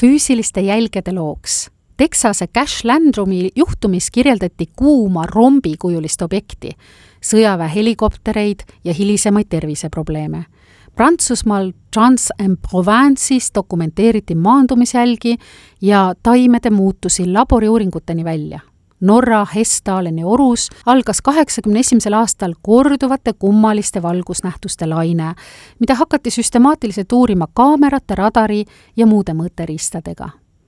füüsiliste jälgede looks. Texase Cash Landrumi juhtumis kirjeldati kuuma rombikujulist objekti, sõjaväe helikoptereid ja hilisemaid terviseprobleeme. Prantsusmaal Trans-en-Provence'is dokumenteeriti maandumisjälgi ja taimede muutusi laboriuuringuteni välja. Norra Hessdaleni orus algas 81. aastal korduvate kummaliste valgusnähtuste laine, mida hakati süstemaatiliselt uurima kaamerate, radari ja muude mõõteriistadega.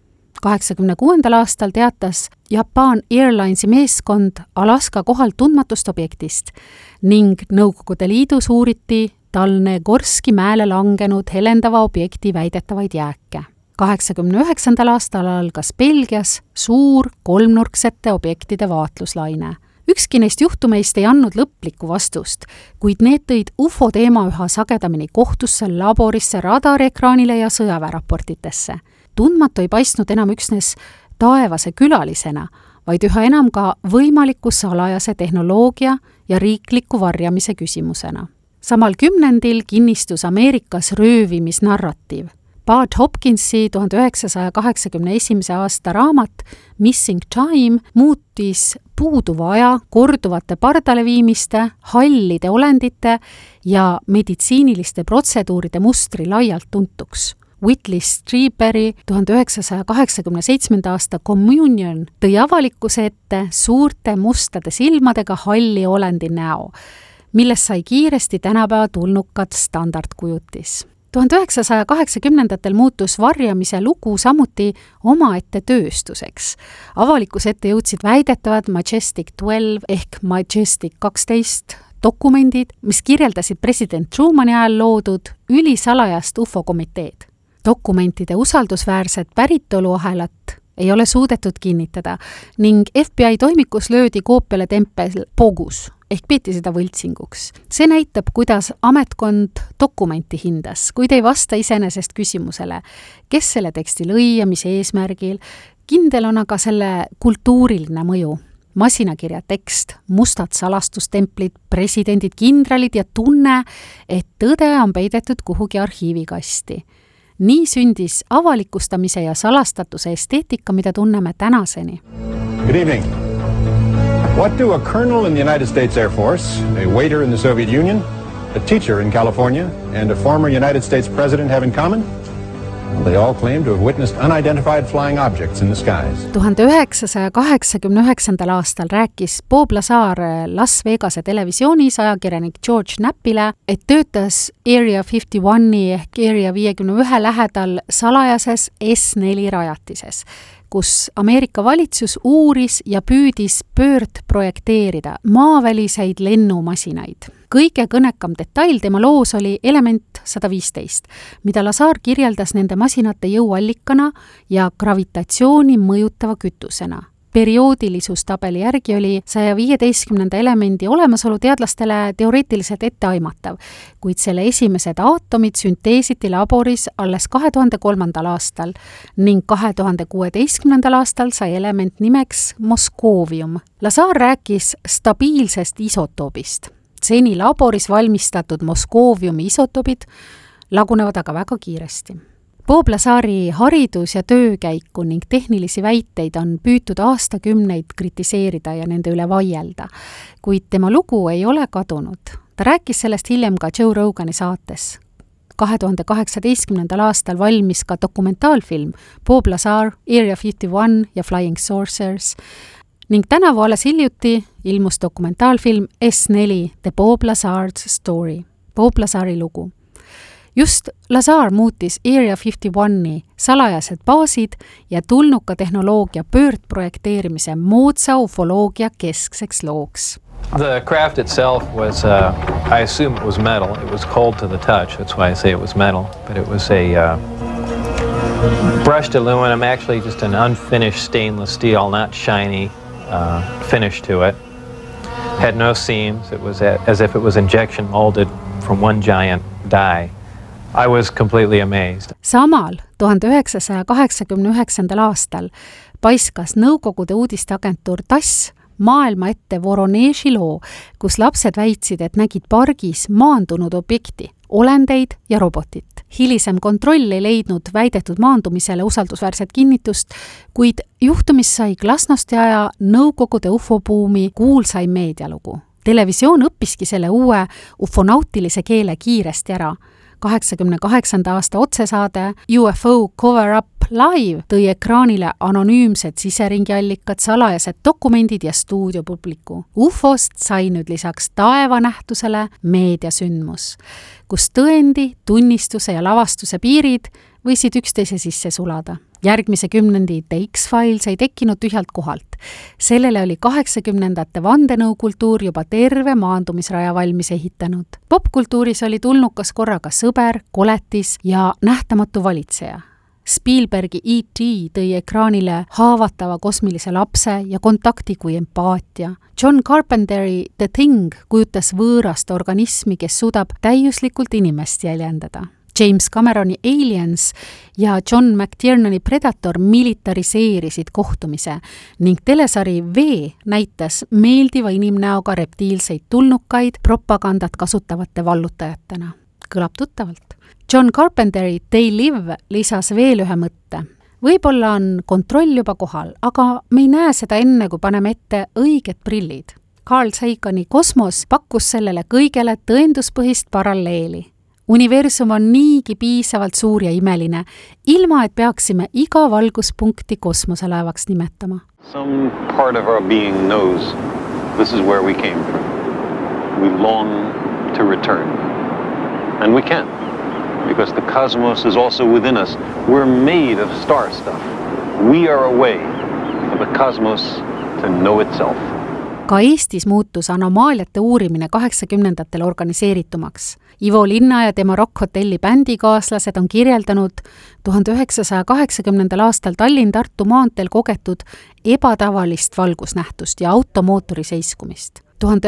86. aastal teatas Japan Airlinesi meeskond Alaska kohal tundmatust objektist ning Nõukogude Liidus uuriti Dalnegorski mäele langenud helendava objekti väidetavaid jääke. 89. aastal algas Belgias suur kolmnurksete objektide vaatluslaine. Ükski neist juhtumeist ei andnud lõplikku vastust, kuid need tõid UFO teema üha sagedamini kohtusse, laborisse, radariekraanile ja sõjaväeraportitesse. Tundmatu ei paistnud enam üksnes taevase külalisena, vaid üha enam ka võimaliku salajase tehnoloogia ja riikliku varjamise küsimusena. Samal kümnendil kinnistus Ameerikas röövimisnarratiiv. Bud Hopkinsi 1981. aasta raamat Missing Time muutis puuduva aja korduvate pardaleviimiste, hallide olendite ja meditsiiniliste protseduuride mustri laialt tuntuks. Whitley Strieber'i 1987. aasta Communion tõi avalikkuse ette suurte mustade silmadega halli olendi näo, millest sai kiiresti tänapäeva tulnukat standardkujutis. 1980. muutus varjamise lugu samuti omaette tööstuseks. Avalikkuse ette jõudsid väidetavad Majestic 12 ehk Majestic 12 dokumendid, mis kirjeldasid president Trumani ajal loodud ülisalajast UFO-komiteed. Dokumentide usaldusväärset päritoluahelat ei ole suudetud kinnitada ning FBI toimikus löödi koopiale tempel Bogus ehk peeti seda võltsinguks. See näitab, kuidas ametkond dokumenti hindas, kuid ei vasta iseenesest küsimusele, kes selle teksti lõi ja mis eesmärgil. Kindel on aga selle kultuuriline mõju. Masinakirja tekst, mustad salastustemplid, presidendid, kindralid ja tunne, et tõde on peidetud kuhugi arhiivikasti. Nii sündis avalikustamise ja salastatuse esteetika, mida tunneme tänaseni. Good evening. What do a colonel in the United States Air Force, a waiter in the Soviet Union, a teacher in California, and a former United States president have in common? Well, they all claim to have witnessed unidentified flying objects in the skies. 1989. aastal rääkis Bob Lazar Las Vegase televisioonis ajakirjanik George Knappile, et töötas Area 51 ehk Area 51 lähedal salajases S4 rajatises, kus Ameerika valitsus uuris ja püüdis pöördprojekteerida maaväliseid lennumasinaid. Kõige kõnekam detail tema loos oli element 115, mida Lazar kirjeldas nende masinate jõuallikana ja gravitatsiooni mõjutava kütusena. Perioodilisuustabeli järgi oli 115. elemendi olemasolu teadlastele teoreetiliselt etteaimatav, kuid selle esimesed aatomid sünteesiti laboris alles 2003. aastal ning 2016. aastal sai element nimeks Moskoovium. Lazar rääkis stabiilsest isotoobist. Seni laboris valmistatud Moskooviumi isotoobid lagunevad aga väga kiiresti. Bob Lazari haridus- ja töökäiku ning tehnilisi väiteid on püütud aastakümneid kritiseerida ja nende üle vaielda, kuid tema lugu ei ole kadunud. Ta rääkis sellest hiljem ka Joe Rogani saates. 2018. aastal valmis ka dokumentaalfilm Bob Lazar, Area 51 ja Flying Saucers ning tänavu alles hiljuti ilmus dokumentaalfilm S4 The Bob Lazar's Story, Bob Lazari lugu. Just Lazar muutis Area 51 salajased baasid ja tulnuka tehnoloogia pöördprojekteerimise moodsa ufoloogia keskseks looks. The craft itself was, I assume it was metal. It was cold to the touch. That's why I say it was metal. But it was a brushed aluminum, actually just an unfinished stainless steel, not shiny finish to it. Had no seams. It was as if it was injection molded from one giant die. I was completely amazed. Samal 1989. aastal paiskas Nõukogude uudisteagentuur TASS maailma ette Voroneži loo, kus lapsed väitsid, et nägid pargis maandunud objekti, olendeid ja robotit. Hilisem kontroll ei leidnud väidetud maandumisele usaldusväärset kinnitust, kuid juhtumist sai glasnosti aja Nõukogude ufobuumi kuulsaim meedialugu. Televisioon õppiski selle uue ufonautilise keele kiiresti ära. 88. aasta otsesaade UFO Cover-Up Live tõi ekraanile anonüümsed siseringiallikad, salajased dokumendid ja stuudiopubliku. UFOst sai nüüd lisaks taevanähtusele meediasündmus, kus tõendi, tunnistuse ja lavastuse piirid võisid üksteise sisse sulada. Järgmise kümnendi The X-Files ei tekkinud tühjalt kohalt. Sellele oli 80ndate vandenõukultuur juba terve maandumisraja valmis ehitanud. Popkultuuris oli tulnukas korraga sõber, koletis ja nähtamatu valitseja. Spielbergi E.T. tõi ekraanile haavatava kosmilise lapse ja kontakti kui empaatia. John Carpenteri The Thing kujutas võõrast organismi, kes suudab täiuslikult inimest jäljendada. James Cameroni Aliens ja John McTiernani Predator militariseerisid kohtumise ning telesari V näitas meeldiva inimnäoga reptiilseid tulnukaid propagandat kasutavate vallutajatena. Kõlab tuttavalt. John Carpenteri They Live lisas veel ühe mõtte. Võib-olla on kontroll juba kohal, aga me ei näe seda enne, kui paneme ette õiged prillid. Carl Sagani Kosmos pakkus sellele kõigele tõenduspõhist paralleeli. Universum on niigi piisavalt suur ja imeline, ilma et peaksime iga valguspunkti kosmoselaevaks nimetama. Some part of our being knows this is where we came from. We long to return. And we can, because the cosmos is also within us. We're made of star stuff. We are a way for the cosmos to know itself. Ka Eestis muutus anomaaliate uurimine 80ndatel organiseeritumaks. Ivo Linna ja tema Rock Hotelli bändikaaslased on kirjeldanud 1980. aastal Tallinn-Tartu maanteel kogetud ebatavalist valgusnähtust ja automootori seiskumist.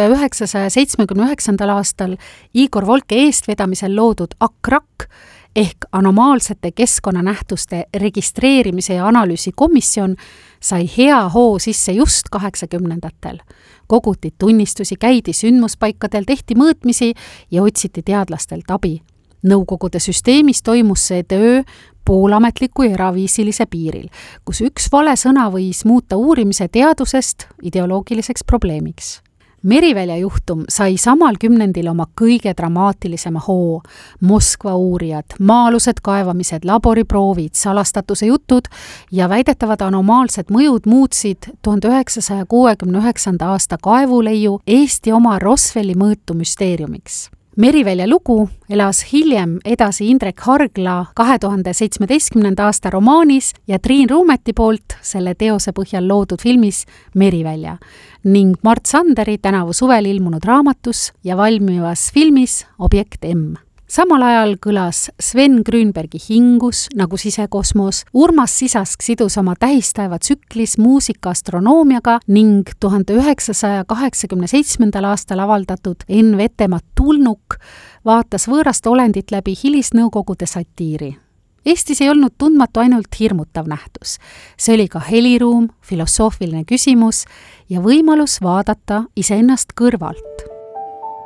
1979. aastal Igor Volke eestvedamisel loodud AKRAK ehk anomaalsete keskkonnanähtuste registreerimise ja analüüsi komisjon sai hea hoo sisse just 80ndatel. Koguti tunnistusi, käidi sündmuspaikadel, tehti mõõtmisi ja otsiti teadlastelt abi. Nõukogude süsteemis toimus see töö poolametliku ja eraviisilise piiril, kus üks vale sõna võis muuta uurimise teadusest ideoloogiliseks probleemiks. Merivälja juhtum sai samal kümnendil oma kõige dramaatilisema hoo. Moskva uurijad, maa-alused kaevamised, laboriproovid, salastatuse jutud ja väidetavad anomaalsed mõjud muutsid 1969. aasta kaevuleiu Eesti oma Roswelli mõõtu müsteeriumiks. Merivälja lugu elas hiljem edasi Indrek Hargla 2017. aasta romaanis ja Triin Ruumeti poolt selle teose põhjal loodud filmis Merivälja ning Mart Sanderi tänavu suvel ilmunud raamatus ja valmivas filmis Objekt M. Samal ajal kõlas Sven Grünbergi Hingus nagu sisekosmos, Urmas Sisask sidus oma tähistaeva tsüklis muusika astronoomiaga ning 1987. aastal avaldatud Enn Vetemaa Tulnuk vaatas võõrast olendit läbi hilisnõukogude satiiri. Eestis ei olnud tundmatu ainult hirmutav nähtus. See oli ka heliruum, filosoofiline küsimus ja võimalus vaadata iseennast kõrvalt.